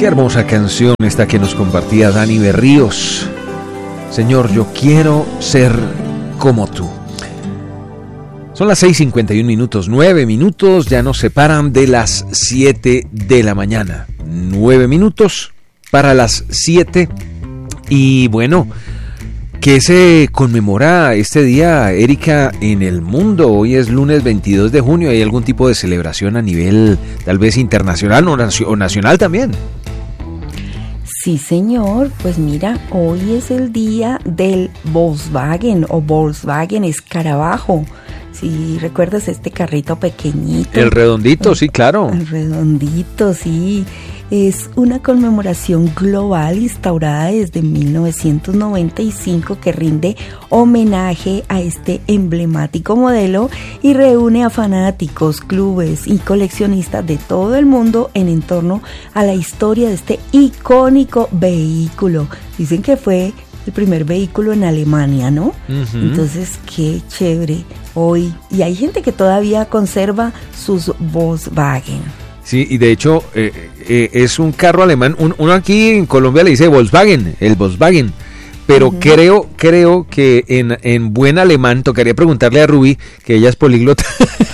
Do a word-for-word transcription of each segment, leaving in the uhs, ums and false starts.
Qué hermosa canción esta que nos compartía Dani Berríos. Señor, yo quiero ser como tú. Son las seis cincuenta y un minutos, nueve minutos, ya nos separan de las siete de la mañana. nueve minutos para las siete. Y bueno, ¿qué se conmemora este día, Erika, en el mundo? Hoy es lunes veintidós de junio. ¿Hay algún tipo de celebración a nivel tal vez internacional o, nacio- o nacional también? Sí, señor, pues mira, hoy es el día del Volkswagen o Volkswagen Escarabajo. Si recuerdas este carrito pequeñito. El redondito, sí, claro. El redondito, sí. Es una conmemoración global instaurada desde mil novecientos noventa y cinco que rinde homenaje a este emblemático modelo y reúne a fanáticos, clubes y coleccionistas de todo el mundo en torno a la historia de este icónico vehículo. Dicen que fue el primer vehículo en Alemania, ¿no? Uh-huh. Entonces, qué chévere hoy. Y hay gente que todavía conserva sus Volkswagen. Sí, y de hecho eh, eh, es un carro alemán. Un, uno aquí en Colombia le dice Volkswagen, el Volkswagen. Pero uh-huh. creo creo que en, en buen alemán, tocaría preguntarle a Ruby, que ella es políglota.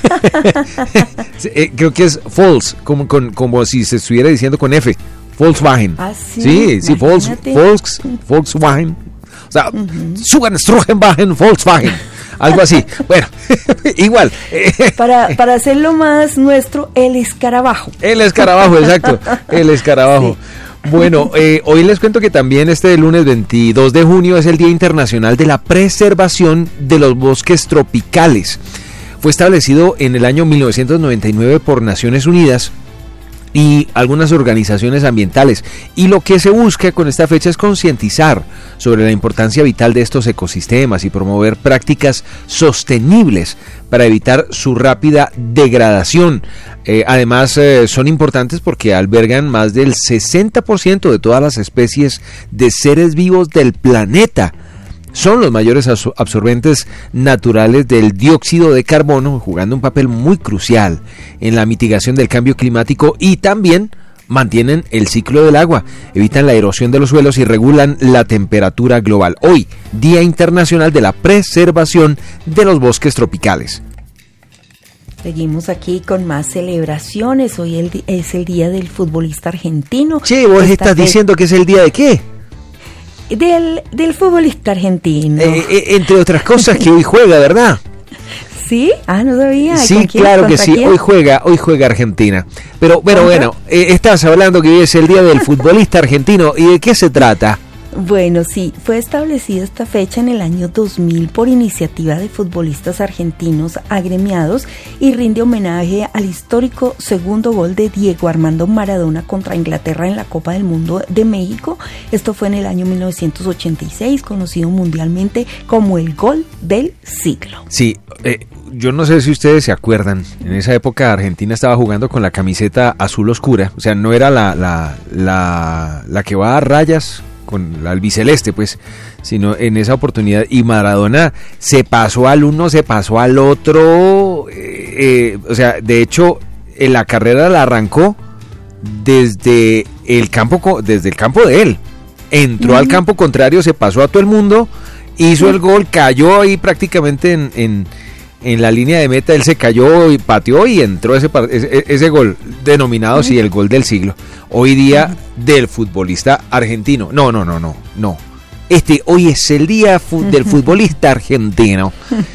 eh, creo que es Volks, como, con, como si se estuviera diciendo con F. Volkswagen. ¿Ah, sí? Sí, sí, Volks, Volks, Volkswagen. O sea, Sugenstrugenwagen, Volkswagen. Algo así. Bueno, igual. Para, para hacerlo más nuestro, el escarabajo. El escarabajo, exacto. El escarabajo. Sí. Bueno, eh, hoy les cuento que también este lunes veintidós de junio es el Día Internacional de la Preservación de los Bosques Tropicales. Fue establecido en el año mil novecientos noventa y nueve por Naciones Unidas y algunas organizaciones ambientales, y lo que se busca con esta fecha es concientizar sobre la importancia vital de estos ecosistemas y promover prácticas sostenibles para evitar su rápida degradación. Eh, además eh, son importantes porque albergan más del sesenta por ciento de todas las especies de seres vivos del planeta. Son los mayores absorbentes naturales del dióxido de carbono, jugando un papel muy crucial en la mitigación del cambio climático, y también mantienen el ciclo del agua, evitan la erosión de los suelos y regulan la temperatura global. Hoy, Día Internacional de la Preservación de los Bosques Tropicales. Seguimos aquí con más celebraciones. Hoy el, es el Día del Futbolista Argentino. Che, vos Esta estás fe... diciendo que es el día de qué? Del, del futbolista argentino. Eh, eh, entre otras cosas que hoy juega, ¿verdad? ¿Sí? Ah, no sabía. Sí, claro que sí. Quién? Hoy juega, hoy juega Argentina. Pero bueno, bueno, eh, estás hablando que hoy es el día del futbolista argentino. ¿Y de qué se trata? Bueno, sí, fue establecida esta fecha en el año dos mil por iniciativa de futbolistas argentinos agremiados y rinde homenaje al histórico segundo gol de Diego Armando Maradona contra Inglaterra en la Copa del Mundo de México. Esto fue en el año mil novecientos ochenta y seis, conocido mundialmente como el gol del siglo. Sí, eh, yo no sé si ustedes se acuerdan, en esa época Argentina estaba jugando con la camiseta azul oscura, o sea, no era la, la, la, la que va a rayas con la albiceleste, pues, sino en esa oportunidad, y Maradona se pasó al uno, se pasó al otro, eh, eh, o sea, de hecho, en la carrera la arrancó desde el campo, desde el campo de él, entró mm. al campo contrario, se pasó a todo el mundo, hizo mm. el gol, cayó ahí prácticamente en, en, en la línea de meta, él se cayó y pateó y entró ese, ese, ese gol, denominado, mm. sí, el gol del siglo. Hoy día mm. del futbolista argentino. No, no, no, no, no. Este, hoy es el día fu- del futbolista argentino.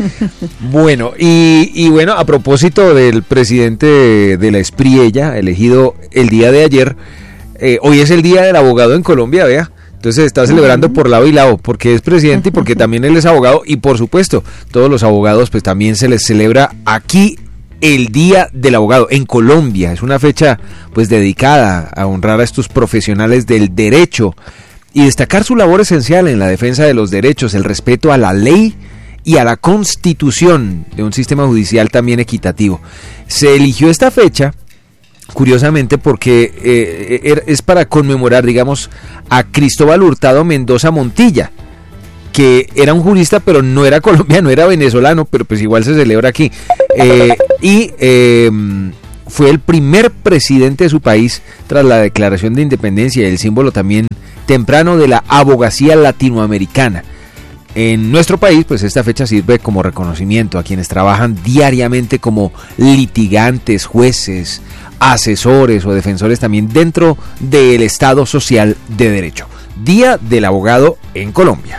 Bueno, y, y bueno, a propósito del presidente de, de la Espriella, elegido el día de ayer, eh, hoy es el día del abogado en Colombia, vea. Entonces se está celebrando por lado y lado, porque es presidente y porque también él es abogado, y por supuesto, todos los abogados, pues también se les celebra aquí el Día del Abogado en Colombia. Es una fecha pues dedicada a honrar a estos profesionales del derecho y destacar su labor esencial en la defensa de los derechos, el respeto a la ley y a la Constitución de un sistema judicial también equitativo. Se eligió esta fecha, curiosamente, porque eh, es para conmemorar, digamos, a Cristóbal Hurtado Mendoza Montilla, que era un jurista, pero no era colombiano, era venezolano, pero pues igual se celebra aquí. Eh, y eh, fue el primer presidente de su país tras la declaración de independencia y el símbolo también temprano de la abogacía latinoamericana. En nuestro país, pues esta fecha sirve como reconocimiento a quienes trabajan diariamente como litigantes, jueces, asesores o defensores también dentro del Estado Social de Derecho. Día del Abogado en Colombia.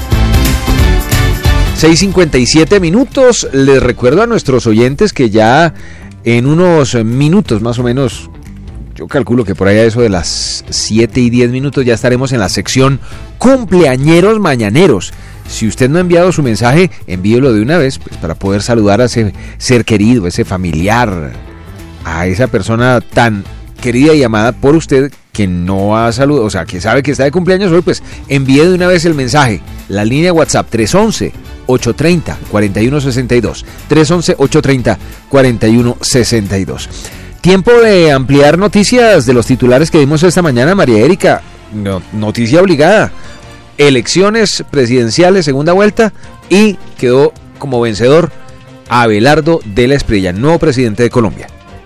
seis cincuenta y siete minutos. Les recuerdo a nuestros oyentes que ya en unos minutos más o menos, yo calculo que por ahí a eso de las siete y diez minutos ya estaremos en la sección Cumpleañeros Mañaneros. Si usted no ha enviado su mensaje, envíelo de una vez, pues, para poder saludar a ese ser querido, ese familiar, a esa persona tan querida y amada por usted que no ha saludado, o sea, que sabe que está de cumpleaños hoy, pues envíe de una vez el mensaje. La línea WhatsApp tres once, ocho treinta, cuarenta y uno sesenta y dos, tres once, ocho treinta, cuarenta y uno sesenta y dos. Tiempo de ampliar noticias de los titulares que vimos esta mañana, María Erika. No, noticia obligada. Elecciones presidenciales, segunda vuelta, y quedó como vencedor Abelardo de la Espriella, nuevo presidente de Colombia.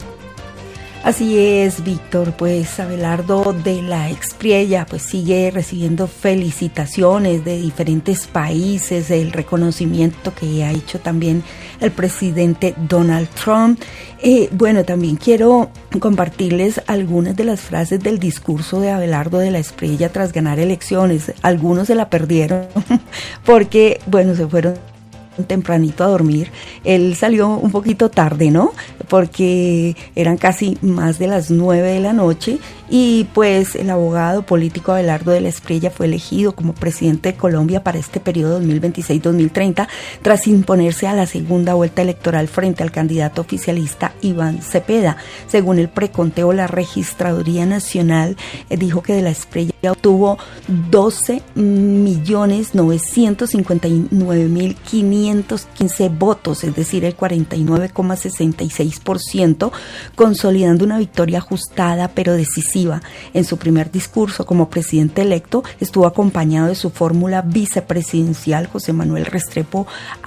Así es, Víctor, pues Abelardo de la Espriella pues sigue recibiendo felicitaciones de diferentes países, el reconocimiento que ha hecho también el presidente Donald Trump. Eh, bueno, también quiero compartirles algunas de las frases del discurso de Abelardo de la Espriella tras ganar elecciones. Algunos se la perdieron porque, bueno, se fueron tempranito a dormir. Él salió un poquito tarde, ¿no? Porque eran casi más de las nueve de la noche y pues el abogado político Abelardo de la Espriella fue elegido como presidente de Colombia para este periodo dos mil veintiséis a dos mil treinta tras imponerse a la segunda vuelta electoral frente al candidato oficialista Iván Cepeda. Según el preconteo, la Registraduría Nacional eh, dijo que de la Espriella obtuvo doce millones novecientos cincuenta y nueve mil quinientos quince votos, es decir, el cuarenta y nueve coma sesenta y seis por ciento, consolidando una victoria ajustada pero decisiva. En su primer discurso como presidente electo estuvo acompañado de su fórmula vicepresidencial José Manuel Restrepo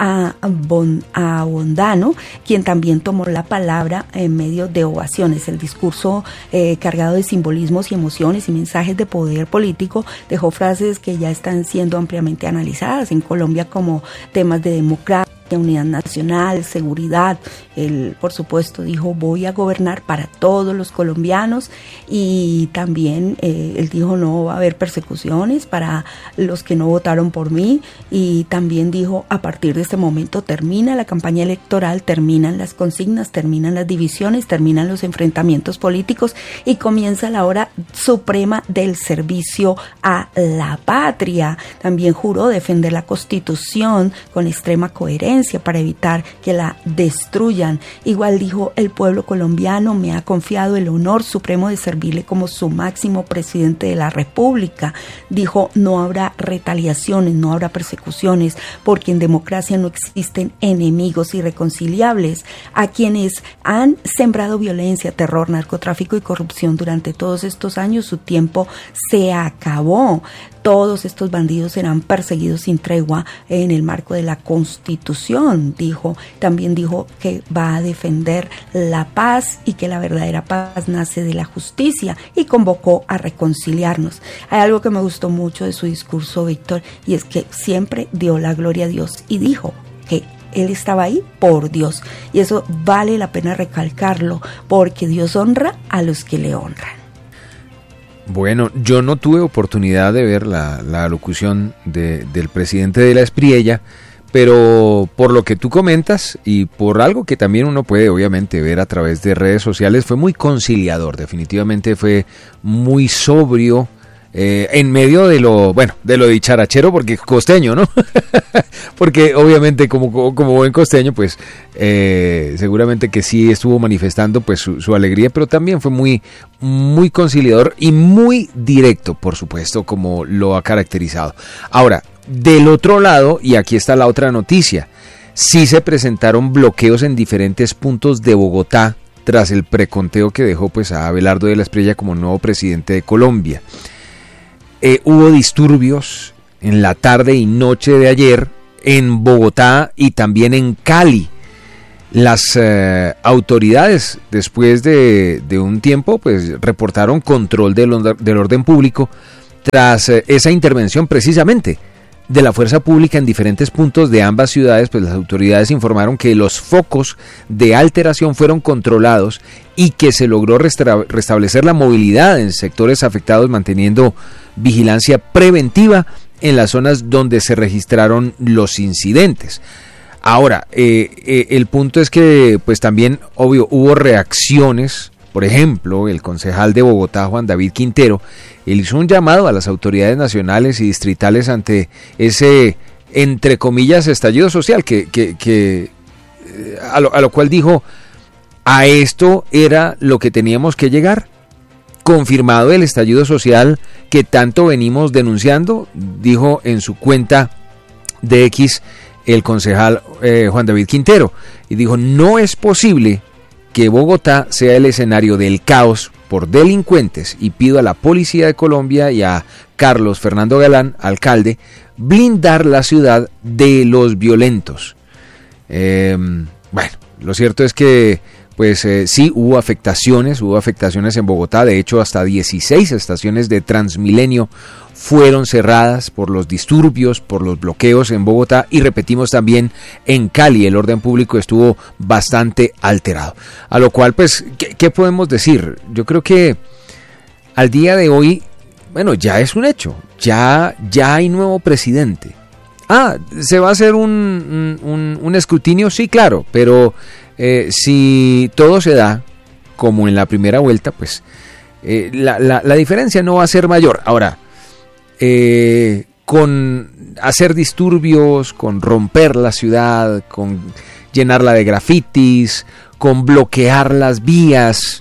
Abondano, quien también tomó la palabra en medio de ovaciones. El discurso eh, cargado de simbolismos y emociones y mensajes de poder político dejó frases que ya están siendo ampliamente analizadas en Colombia como temas de democracia, unidad nacional, seguridad. Él, por supuesto, dijo: voy a gobernar para todos los colombianos, y también eh, él dijo: no va a haber persecuciones para los que no votaron por mí, y también dijo: a partir de este momento termina la campaña electoral, terminan las consignas, terminan las divisiones, terminan los enfrentamientos políticos y comienza la hora suprema del servicio a la patria. También juró defender la Constitución con extrema coherencia para evitar que la destruyan. Igual dijo: el pueblo colombiano me ha confiado el honor supremo de servirle como su máximo presidente de la República. Dijo: no habrá retaliaciones, no habrá persecuciones, porque en democracia no existen enemigos irreconciliables. A quienes han sembrado violencia, terror, narcotráfico y corrupción durante todos estos años, su tiempo se acabó. Todos estos bandidos serán perseguidos sin tregua en el marco de la Constitución, dijo. También dijo que va a defender la paz y que la verdadera paz nace de la justicia, y convocó a reconciliarnos. Hay algo que me gustó mucho de su discurso, Víctor, y es que siempre dio la gloria a Dios y dijo que él estaba ahí por Dios, y eso vale la pena recalcarlo, porque Dios honra a los que le honran. Bueno, yo no tuve oportunidad de ver la, la locución de, del presidente de la Espriella, pero por lo que tú comentas y por algo que también uno puede obviamente ver a través de redes sociales, fue muy conciliador, definitivamente fue muy sobrio, eh, en medio de lo, bueno, de lo dicharachero, porque costeño, ¿no? Porque obviamente como, como buen costeño, pues eh, seguramente que sí estuvo manifestando pues su, su alegría, pero también fue muy, muy conciliador y muy directo, por supuesto, como lo ha caracterizado. Ahora, del otro lado, y aquí está la otra noticia, sí se presentaron bloqueos en diferentes puntos de Bogotá tras el preconteo que dejó pues a Abelardo de la Espriella como nuevo presidente de Colombia. Eh, hubo disturbios en la tarde y noche de ayer en Bogotá y también en Cali. Las eh, autoridades, después de, de un tiempo, pues reportaron control del, del orden público tras eh, esa intervención precisamente de la fuerza pública en diferentes puntos de ambas ciudades. Pues las autoridades informaron que los focos de alteración fueron controlados y que se logró restra- restablecer la movilidad en sectores afectados, manteniendo vigilancia preventiva en las zonas donde se registraron los incidentes. Ahora, eh, eh, el punto es que pues también, obvio, hubo reacciones. Por ejemplo, el concejal de Bogotá, Juan David Quintero, él hizo un llamado a las autoridades nacionales y distritales ante ese, entre comillas, estallido social, que, que, que a, lo, a lo cual dijo, a esto era lo que teníamos que llegar. Confirmado el estallido social que tanto venimos denunciando, dijo en su cuenta de X el concejal eh, Juan David Quintero, y dijo, no es posible que Bogotá sea el escenario del caos por delincuentes, y pido a la Policía de Colombia y a Carlos Fernando Galán, alcalde, blindar la ciudad de los violentos. Eh, bueno, lo cierto es que pues eh, sí hubo afectaciones, hubo afectaciones en Bogotá. De hecho, hasta dieciséis estaciones de Transmilenio fueron cerradas por los disturbios, por los bloqueos en Bogotá, y repetimos también en Cali el orden público estuvo bastante alterado. A lo cual, pues, ¿qué, qué podemos decir? Yo creo que al día de hoy, bueno, ya es un hecho, ya, ya hay nuevo presidente. Ah, ¿se va a hacer un, un, un escrutinio? Sí, claro, pero eh, si todo se da como en la primera vuelta, pues eh, la, la, la diferencia no va a ser mayor. Ahora, eh, con hacer disturbios, con romper la ciudad, con llenarla de grafitis, con bloquear las vías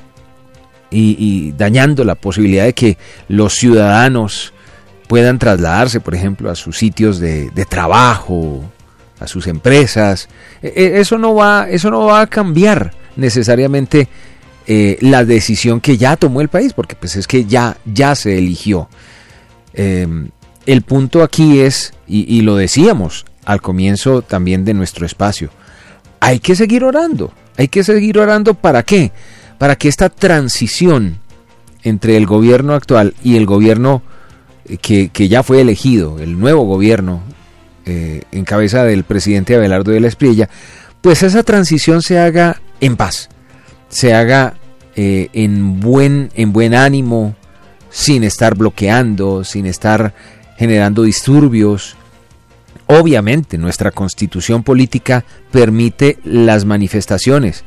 y, y dañando la posibilidad de que los ciudadanos puedan trasladarse, por ejemplo, a sus sitios de, de trabajo, a sus empresas, eso no va, eso no va a cambiar necesariamente eh, la decisión que ya tomó el país, porque pues es que ya, ya se eligió. Eh, el punto aquí es, y, y lo decíamos al comienzo también de nuestro espacio, hay que seguir orando, hay que seguir orando. ¿Para qué? Para que esta transición entre el gobierno actual y el gobierno que, que ya fue elegido, el nuevo gobierno eh, en cabeza del presidente Abelardo de la Espriella, pues esa transición se haga en paz, se haga eh, en buen, en buen ánimo, sin estar bloqueando, sin estar generando disturbios. Obviamente nuestra constitución política permite las manifestaciones,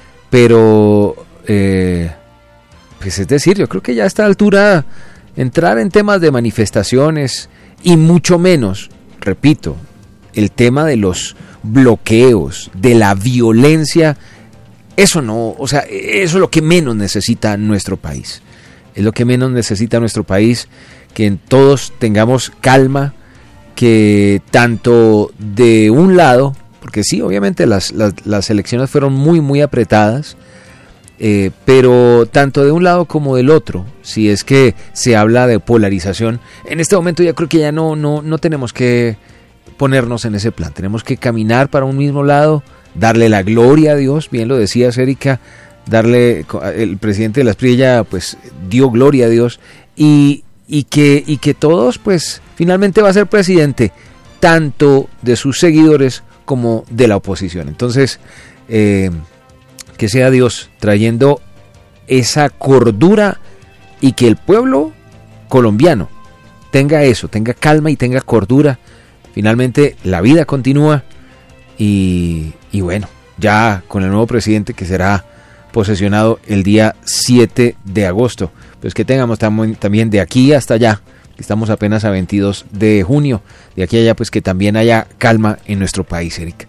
pero eh, pues es decir, yo creo que ya a esta altura entrar en temas de manifestaciones, y mucho menos, repito, el tema de los bloqueos, de la violencia, eso no, o sea, eso es lo que menos necesita nuestro país. Es lo que menos necesita nuestro país, que todos tengamos calma, que tanto de un lado, porque sí, obviamente las, las, las elecciones fueron muy, muy apretadas, eh, pero tanto de un lado como del otro, si es que se habla de polarización, en este momento ya creo que ya no, no, no tenemos que ponernos en ese plan, tenemos que caminar para un mismo lado, darle la gloria a Dios, bien lo decías, Erika, darle, el presidente de la Espriella pues dio gloria a Dios, y, y, que, y que todos pues finalmente va a ser presidente, tanto de sus seguidores como de la oposición. Entonces, eh, que sea Dios trayendo esa cordura, y que el pueblo colombiano tenga eso, tenga calma y tenga cordura. Finalmente la vida continúa, y, y bueno, ya con el nuevo presidente que será posesionado el día siete de agosto, pues que tengamos tam- también de aquí hasta allá, estamos apenas a veintidós de junio, de aquí a allá pues que también haya calma en nuestro país, Erika.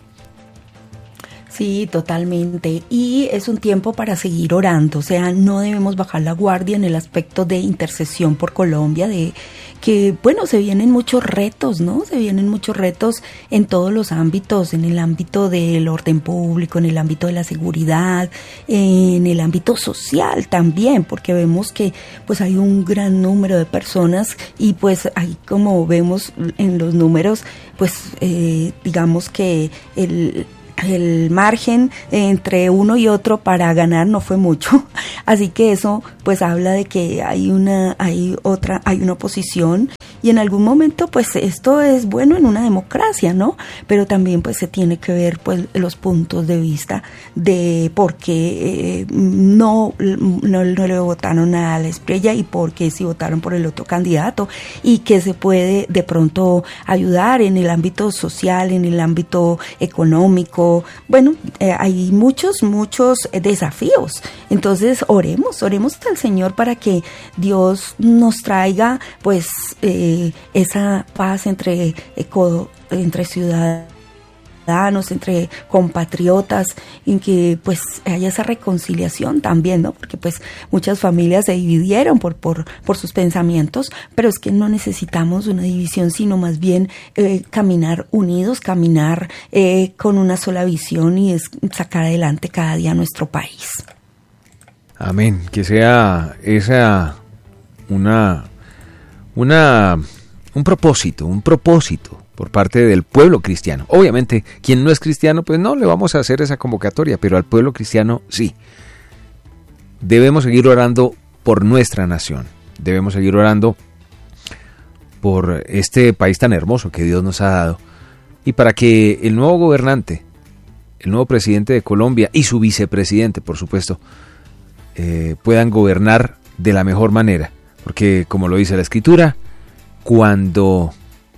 Sí, totalmente. Y es un tiempo para seguir orando, o sea, no debemos bajar la guardia en el aspecto de intercesión por Colombia, de que, bueno, se vienen muchos retos, ¿no? Se vienen muchos retos en todos los ámbitos, en el ámbito del orden público, en el ámbito de la seguridad, en el ámbito social también, porque vemos que pues hay un gran número de personas, y pues ahí, como vemos en los números, pues eh, digamos que el el margen entre uno y otro para ganar no fue mucho, así que eso pues habla de que hay una, hay otra, hay una oposición, y en algún momento pues esto es bueno en una democracia, ¿no? Pero también pues se tiene que ver pues los puntos de vista de por qué eh, no, no, no le votaron a la Espriella y por qué sí votaron por el otro candidato, y que se puede de pronto ayudar en el ámbito social, en el ámbito económico. Bueno, eh, hay muchos, muchos desafíos. Entonces oremos, oremos al Señor para que Dios nos traiga pues eh, esa paz entre, eco, entre ciudadanos, entre compatriotas, en que pues haya esa reconciliación también, ¿no? Porque pues muchas familias se dividieron por, por, por sus pensamientos, pero es que no necesitamos una división, sino más bien eh, caminar unidos, caminar eh, con una sola visión, y es sacar adelante cada día nuestro país. Amén. Que sea esa una, una, un propósito, un propósito por parte del pueblo cristiano. Obviamente, quien no es cristiano, pues no le vamos a hacer esa convocatoria, pero al pueblo cristiano sí. Debemos seguir orando por nuestra nación. Debemos seguir orando por este país tan hermoso que Dios nos ha dado, y para que el nuevo gobernante, el nuevo presidente de Colombia y su vicepresidente, por supuesto, eh, puedan gobernar de la mejor manera. Porque, como lo dice la Escritura, cuando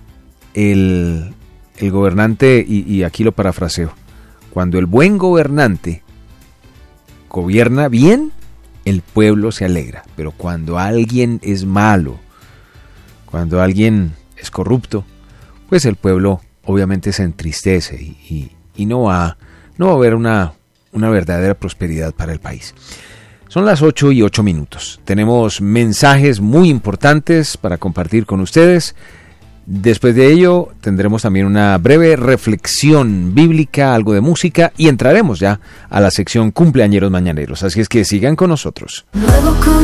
el, el gobernante, y, y aquí lo parafraseo, cuando el buen gobernante gobierna bien, el pueblo se alegra. Pero cuando alguien es malo, cuando alguien es corrupto, pues el pueblo obviamente se entristece y, y, y no va, no va a haber una, una verdadera prosperidad para el país. Son las ocho y ocho minutos. Tenemos mensajes muy importantes para compartir con ustedes. Después de ello tendremos también una breve reflexión bíblica, algo de música, y entraremos ya a la sección Cumpleañeros Mañaneros. Así es que sigan con nosotros. Nuevo